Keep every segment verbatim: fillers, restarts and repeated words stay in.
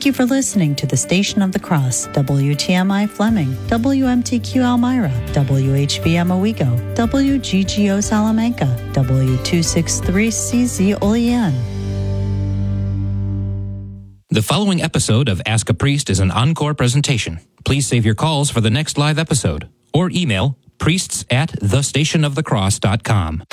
Thank you for listening to the Station of the Cross, W T M I Fleming, W M T Q Elmira, W H V M Owego, W G G O Salamanca, W two sixty-three C Z Olean. The following episode of Ask a Priest is an encore presentation. Please save your calls for the next live episode or email priests at the station of the cross dot com.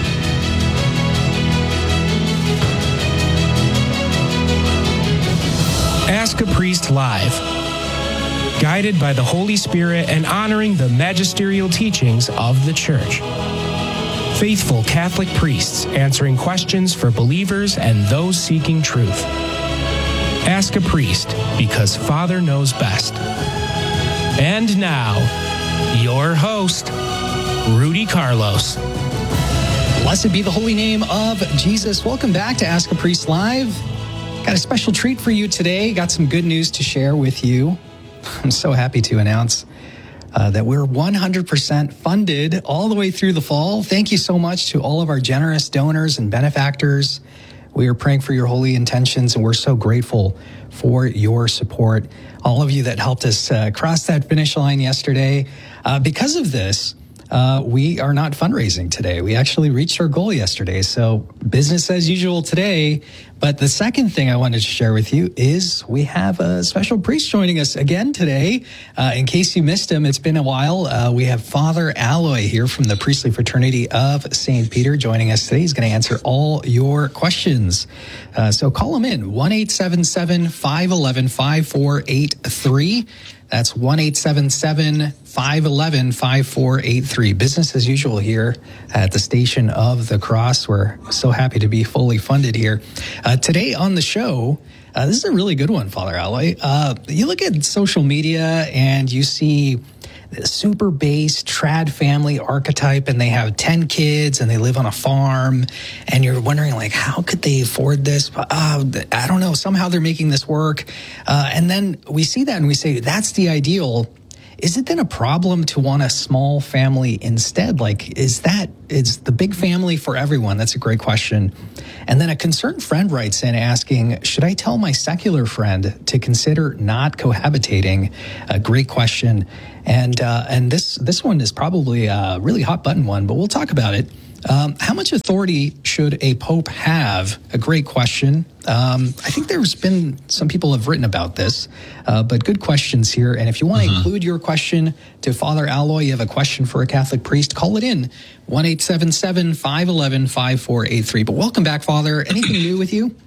Ask a Priest Live. Guided by the Holy Spirit and honoring the magisterial teachings of the Church. Faithful Catholic priests answering questions for believers and those seeking truth. Ask a Priest, because Father knows best. And now, your host, Rudy Carlos. Blessed be the holy name of Jesus. Welcome back to Ask a Priest Live. Got a special treat for you today. Got some good news to share with you. I'm so happy to announce uh, that we're one hundred percent funded all the way through the fall. Thank you so much to all of our generous donors and benefactors. We are praying for your holy intentions, and we're so grateful for your support. All of you that helped us uh, cross that finish line yesterday. Uh, because of this, uh, we are not fundraising today. We actually reached our goal yesterday. So business as usual today. But the second thing I wanted to share with you is we have a special priest joining us again today. Uh, in case you missed him, it's been a while. Uh, we have Father Alloy here from the Priestly Fraternity of Saint Peter joining us today. He's going to answer all your questions. Uh, so call him in, one eight seven seven, five one one, five four eight three. That's one eight seven seven, five one one, five four eight three. Business as usual here at the Station of the Cross. We're so happy to be fully funded here. Uh, today on the show, uh, this is a really good one, Father Alloy. Uh, you look at social media and you see the super base trad family archetype, and they have ten kids and they live on a farm, and you're wondering, like, how could they afford this? Uh, I don't know. Somehow they're making this work. Uh, and then we see that and we say, that's the ideal. Is it then a problem to want a small family instead? Like, is that, is the big family for everyone? That's a great question. And then a concerned friend writes in asking, should I tell my secular friend to consider not cohabitating? A great question. And uh, and this, this one is probably a really hot button one, but we'll talk about it. Um, how much authority should a pope have? A great question. Um, I think there's been some people have written about this, uh, but good questions here. And if you want to mm-hmm. include your question to Father Alloy, you have a question for a Catholic priest, call it in, one eight seven seven, five one one, five four eight three. But welcome back, Father. Anything new with you?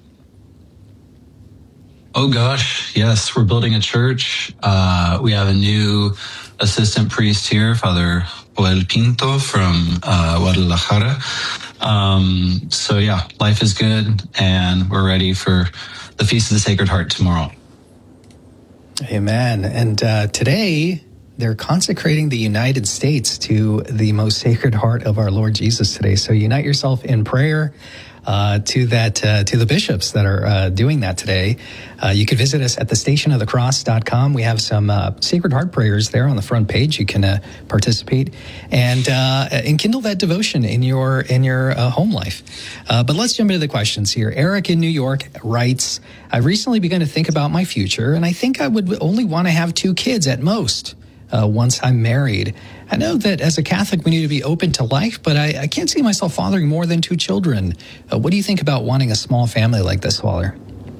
Oh, gosh. Yes, we're building a church. Uh, we have a new assistant priest here, Father Joel Pinto from uh, Guadalajara. Um, so, yeah, life is good, and we're ready for the Feast of the Sacred Heart tomorrow. Amen. And uh, today, they're consecrating the United States to the most Sacred Heart of our Lord Jesus today. So unite yourself in prayer. Uh, to that, uh, to the bishops that are uh, doing that today. Uh, you can visit us at the station of the cross dot com. We have some uh, Sacred Heart prayers there on the front page. You can uh, participate and uh, enkindle that devotion in your in your uh, home life. Uh, but let's jump into the questions here. Eric in New York writes, I've recently begun to think about my future, and I think I would only want to have two kids at most uh, once I'm married. I know that as a Catholic, we need to be open to life, but I, I can't see myself fathering more than two children. Uh, what do you think about wanting a small family like this, Father?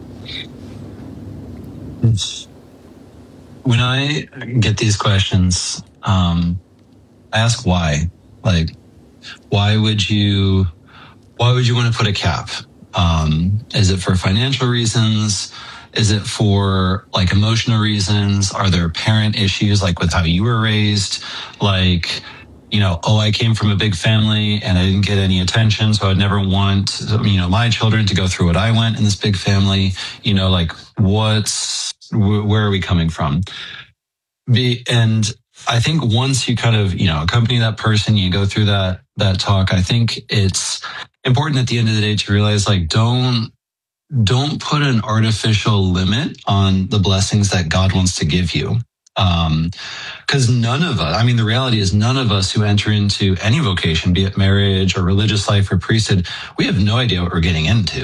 When I get these questions, um, I ask why. Like, why would you, why would you want to put a cap? Um, is it for financial reasons? Is it for like emotional reasons? Are there parent issues like with how you were raised? Like, you know, oh, I came from a big family and I didn't get any attention, so I'd never want, you know, my children to go through what I went in this big family. You know, like what's, where are we coming from? Be, and I think once you kind of, you know, accompany that person, you go through that, that talk, I think it's important at the end of the day to realize, like, don't, don't put an artificial limit on the blessings that God wants to give you. Um, cause none of us, I mean, the reality is none of us who enter into any vocation, be it marriage or religious life or priesthood, we have no idea what we're getting into.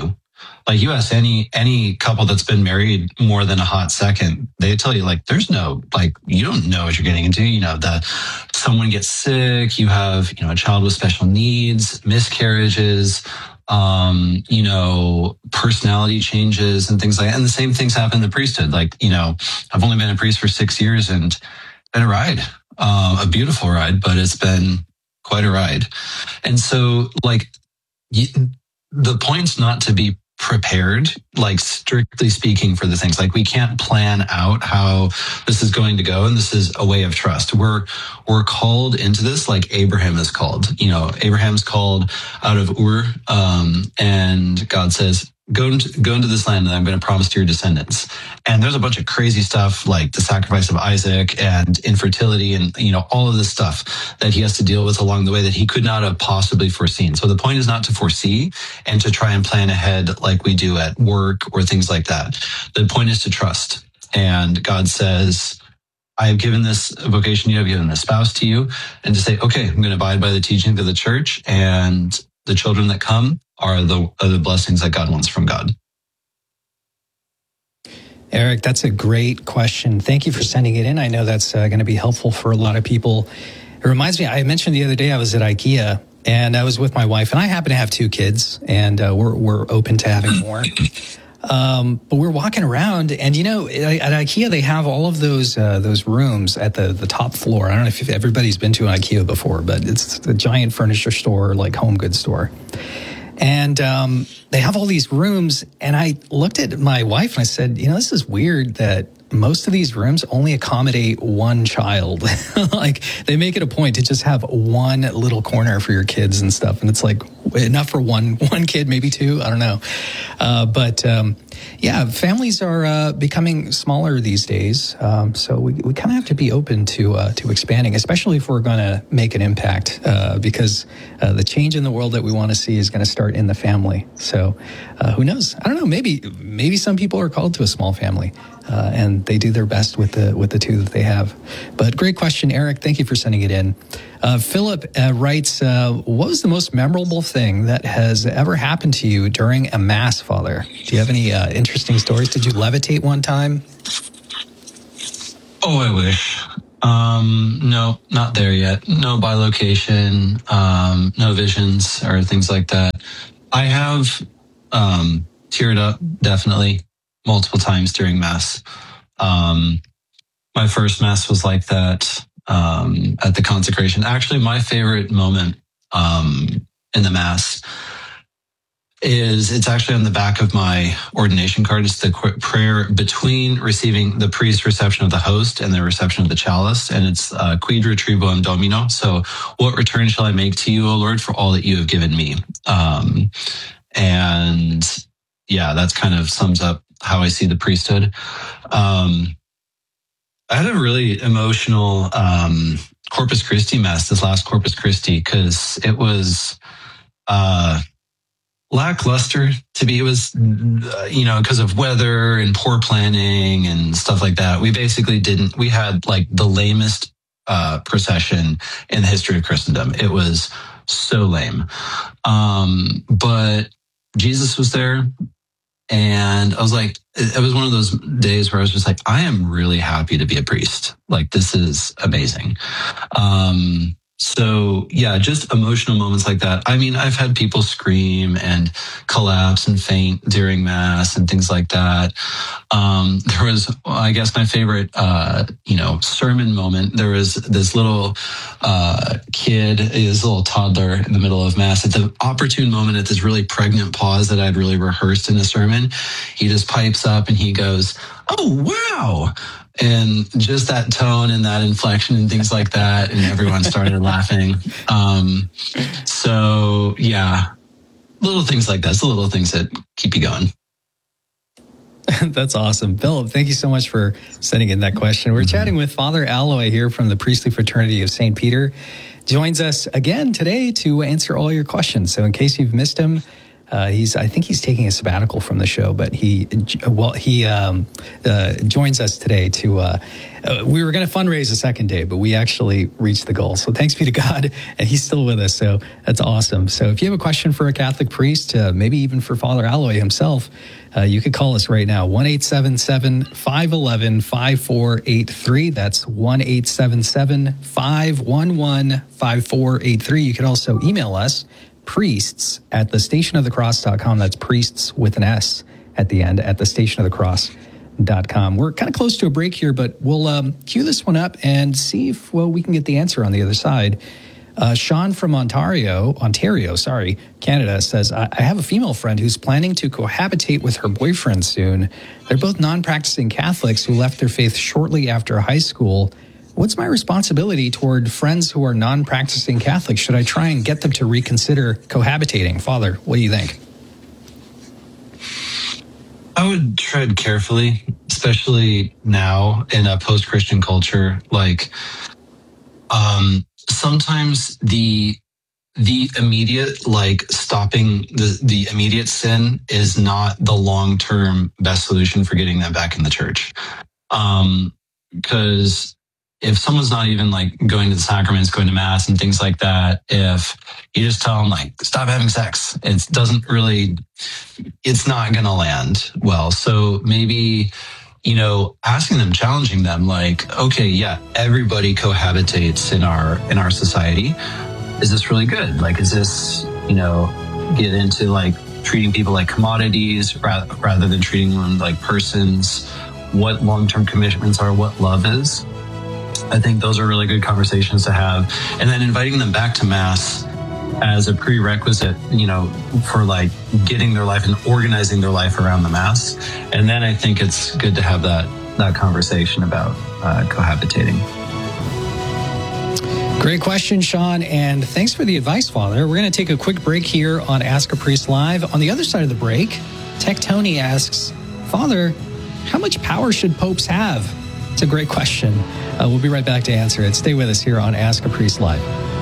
like you ask any any couple that's been married more than a hot second, they tell you like there's no like you don't know what you're getting into. You know that someone gets sick, you have you know a child with special needs, miscarriages, um, you know personality changes and things like that. And the same things happen in the priesthood. Like you know I've only been a priest for six years and it's been a ride, uh, a beautiful ride, but it's been quite a ride. And so like you, the point's not to be prepared, like strictly speaking, for the things. Like we can't plan out how this is going to go, and this is a way of trust. We're we're called into this like Abraham is called. You know, Abraham's called out of Ur, um, and God says, Go into, go into this land that I'm going to promise to your descendants. And there's a bunch of crazy stuff like the sacrifice of Isaac and infertility and, you know, all of this stuff that he has to deal with along the way that he could not have possibly foreseen. So the point is not to foresee and to try and plan ahead like we do at work or things like that. The point is to trust. And God says, I have given this vocation to you, I've given a spouse to you, and to say, okay, I'm going to abide by the teaching of the church, and the children that come are the are the blessings that God wants from God. Eric, that's a great question. Thank you for sending it in. I know that's uh, going to be helpful for a lot of people. It reminds me, I mentioned the other day I was at IKEA, and I was with my wife, and I happen to have two kids, and uh, we're we're open to having more. Um, but we're walking around, and you know, at, at IKEA they have all of those uh, those rooms at the the top floor. I don't know if everybody's been to an IKEA before, but it's a giant furniture store, like home goods store. And um, they have all these rooms, and I looked at my wife and I said, you know, this is weird that most of these rooms only accommodate one child. Like they make it a point to just have one little corner for your kids and stuff. And it's like enough for one, one kid, maybe two. I don't know. Uh, but um, yeah, families are uh, becoming smaller these days. Um, so we, we kind of have to be open to, uh, to expanding, especially if we're going to make an impact, uh, because uh, the change in the world that we want to see is going to start in the family. So uh, who knows? I don't know. Maybe, maybe some people are called to a small family. Uh, and they do their best with the with the two that they have. But great question, Eric. Thank you for sending it in. Uh, Philip uh, writes, uh, what was the most memorable thing that has ever happened to you during a Mass, Father? Do you have any uh, interesting stories? Did you levitate one time? Oh, I wish. Um, no, not there yet. No bilocation, um, no visions or things like that. I have um, teared up, definitely. Multiple times during Mass. Um, my first Mass was like that um, at the consecration. Actually, my favorite moment um, in the Mass is, it's actually on the back of my ordination card. It's the qu- prayer between receiving the priest's reception of the host and the reception of the chalice. And it's uh, Quid retribuam Domino. So what return shall I make to you, O Lord, for all that you have given me? Um, and yeah, that's kind of sums up how I see the priesthood. Um, I had a really emotional um, Corpus Christi Mass, this last Corpus Christi, because it was uh, lackluster to be. It was, uh, you know, because of weather and poor planning and stuff like that. We basically didn't, we had like the lamest uh, procession in the history of Christendom. It was so lame. Um, but Jesus was there. And I was like, it was one of those days where I was just like, I am really happy to be a priest. Like, this is amazing. Um, so yeah, just emotional moments like that. I mean, I've had people scream and collapse and faint during Mass and things like that. Um, there was, I guess, my favorite, uh, you know, sermon moment. There was this little uh, kid, this little toddler in the middle of Mass at the opportune moment, at this really pregnant pause that I'd really rehearsed in a sermon. He just pipes up and he goes, "Oh, wow." And just that tone and that inflection and things like that. And everyone started laughing. Um, so yeah, little things like that. It's the little things that keep you going. That's awesome. Philip, thank you so much for sending in that question. We're mm-hmm. chatting with Father Alloy here from the Priestly Fraternity of Saint Peter. Joins us again today to answer all your questions. So in case you've missed him, Uh, he's, I think he's taking a sabbatical from the show, but he, well, he um, uh, joins us today to, uh, uh, we were going to fundraise the second day, but we actually reached the goal. So thanks be to God, and he's still with us. So that's awesome. So if you have a question for a Catholic priest, uh, maybe even for Father Alloy himself, uh, you could call us right now, one eight seven seven, five one one, five four eight three. That's one eight seven seven, five one one, five four eight three. You could also email us, priests at the station of the cross dot com. That's priests with an S at the end at the station of the cross dot com. We're kind of close to a break here, but we'll um, cue this one up and see if, well, we can get the answer on the other side. Uh, Sean from Ontario, Ontario, sorry, Canada says, I, I have a female friend who's planning to cohabitate with her boyfriend soon. They're both non-practicing Catholics who left their faith shortly after high school. What's my responsibility toward friends who are non-practicing Catholics? Should I try and get them to reconsider cohabitating? Father, what do you think? I would tread carefully, especially now in a post-Christian culture. Like, um, sometimes the the immediate, like stopping the, the immediate sin is not the long-term best solution for getting them back in the church. Um, because if someone's not even like going to the sacraments, going to mass and things like that, if you just tell them like, stop having sex, it doesn't really, it's not going to land well. So maybe, you know, asking them, challenging them like, okay, yeah, everybody cohabitates in our, in our society. Is this really good? Like, is this, you know, get into like treating people like commodities rather, rather than treating them like persons? What long-term commitments are, what love is? I think those are really good conversations to have. And then inviting them back to Mass as a prerequisite, you know, for like getting their life and organizing their life around the Mass. And then I think it's good to have that, that conversation about uh, cohabitating. Great question, Sean, and thanks for the advice, Father. We're going to take a quick break here on Ask a Priest Live. On the other side of the break, Tech Tony asks, Father, how much power should popes have? It's a great question. Uh, we'll be right back to answer it. Stay with us here on Ask a Priest Live.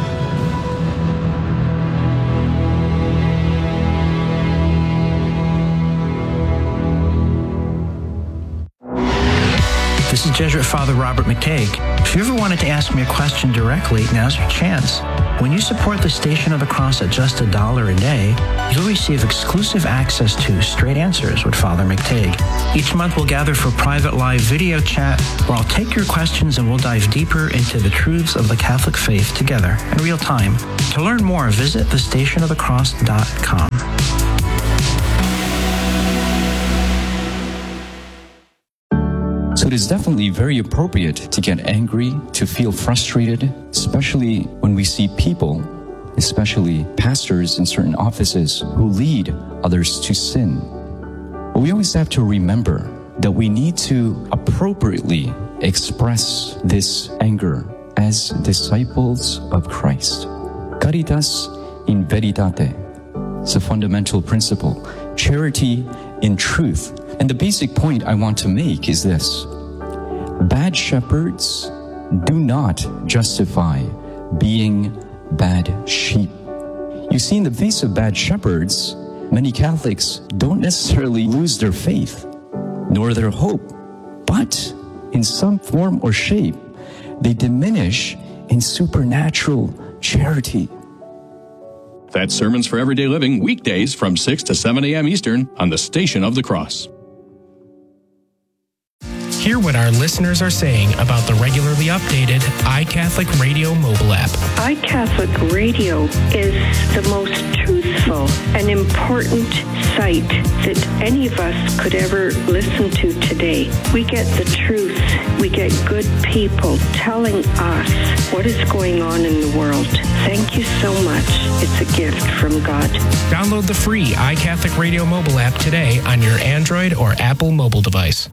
This is Jesuit Father Robert McTague. If you ever wanted to ask me a question directly, now's your chance. When you support the Station of the Cross at just a dollar a day, you'll receive exclusive access to Straight Answers with Father McTague. Each month we'll gather for private live video chat where I'll take your questions and we'll dive deeper into the truths of the Catholic faith together in real time. To learn more, visit the station of the cross dot com. So it is definitely very appropriate to get angry, to feel frustrated, especially when we see people, especially pastors in certain offices, who lead others to sin. But we always have to remember that we need to appropriately express this anger as disciples of Christ. Caritas in veritate. It's a fundamental principle. Charity in truth. And the basic point I want to make is this. Bad shepherds do not justify being bad sheep. You see, in the face of bad shepherds, many Catholics don't necessarily lose their faith, nor their hope, but in some form or shape, they diminish in supernatural charity. That's Sermons for Everyday Living, weekdays from six to seven a.m. Eastern on the Station of the Cross. Hear what our listeners are saying about the regularly updated iCatholic Radio mobile app. iCatholic Radio is the most truthful and important site that any of us could ever listen to today. We get the truth. We get good people telling us what is going on in the world. Thank you so much. It's a gift from God. Download the free iCatholic Radio mobile app today on your Android or Apple mobile device.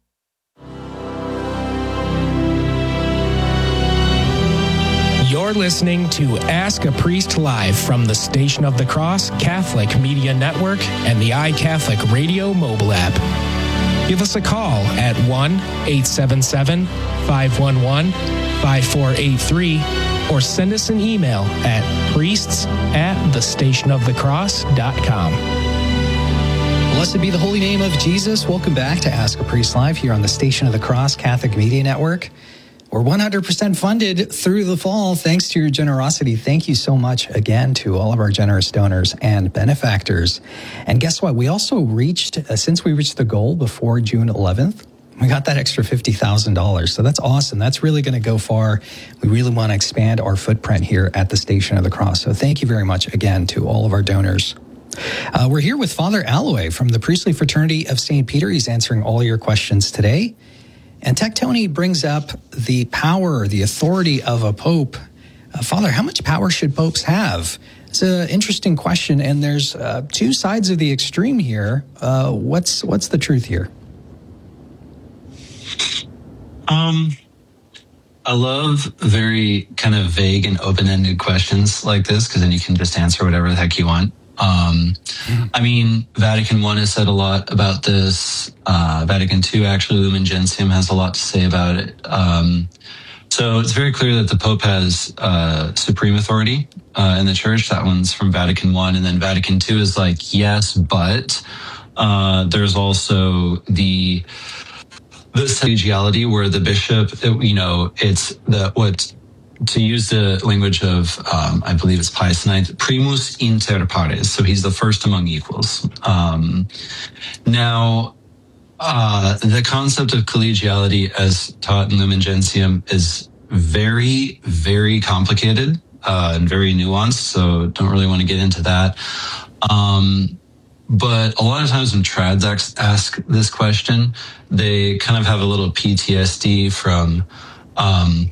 You're listening to Ask a Priest Live from the Station of the Cross Catholic Media Network and the iCatholic Radio mobile app. Give us a call at one eight seven seven, five one one, five four eight three or send us an email at priests at the station of the cross dot com. Blessed be the holy name of Jesus. Welcome back to Ask a Priest Live here on the Station of the Cross Catholic Media Network. We're one hundred percent funded through the fall thanks to your generosity. Thank you so much again to all of our generous donors and benefactors. And guess what? We also reached, uh, since we reached the goal before June eleventh, we got that extra fifty thousand dollars. So that's awesome. That's really going to go far. We really want to expand our footprint here at the Station of the Cross. So thank you very much again to all of our donors. Uh, we're here with Father Alloway from the Priestly Fraternity of Saint Peter. He's answering all your questions today. And Tech Tony brings up the power, the authority of a pope. Uh, Father, how much power should popes have? It's an interesting question, and there's uh, two sides of the extreme here. Uh, what's what's the truth here? Um, I love very kind of vague and open-ended questions like this, because then you can just answer whatever the heck you want. Um, I mean, Vatican One has said a lot about this. Uh, Vatican Two, actually, Lumen Gentium has a lot to say about it. Um, so it's very clear that the Pope has uh, supreme authority uh, in the Church. That one's from Vatican One, and then Vatican Two is like, yes, but uh, there's also the the collegiality where the bishop, you know, it's the what. To use the language of, um, I believe it's Pius the ninth, primus inter pares. So he's the first among equals. Um, now, uh, the concept of collegiality as taught in Lumen Gentium is very, very complicated uh, and very nuanced. So don't really want to get into that. Um, but a lot of times when trads ask, ask this question, they kind of have a little P T S D from, um,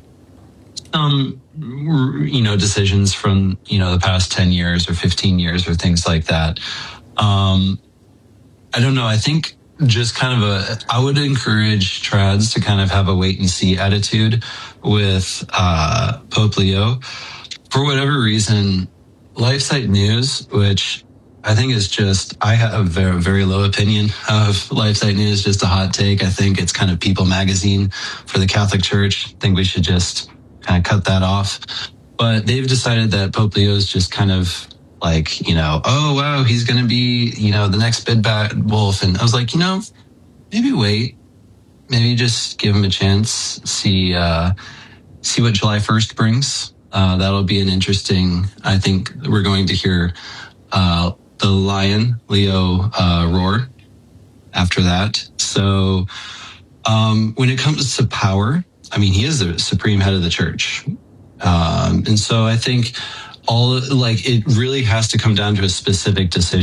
Um, you know, decisions from, you know, the past ten years or fifteen years or things like that. Um, I don't know. I think just kind of a, I would encourage trads to kind of have a wait and see attitude with, uh, Pope Leo. For whatever reason, LifeSite News, which I think is just, I have a very, very low opinion of LifeSite News, just a hot take. I think it's kind of People Magazine for the Catholic Church. I think we should just kind of cut that off. But they've decided that Pope Leo is just kind of like, you know, oh, wow, he's going to be, you know, the next big bad wolf. And I was like, you know, maybe wait, maybe just give him a chance, see, uh, see what July first brings. Uh, that'll be an interesting, I think we're going to hear, uh, the lion, Leo, uh, roar after that. So, um, when it comes to power, I mean, he is the supreme head of the Church. Um, and so I think all, like, it really has to come down to a specific decision.